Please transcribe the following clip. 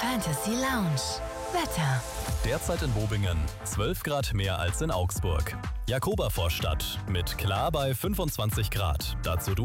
Fantasy Lounge. Wetter. Derzeit in Bobingen 12 Grad mehr als in Augsburg. Jakobervorstadt mit klar bei 25 Grad. Dazu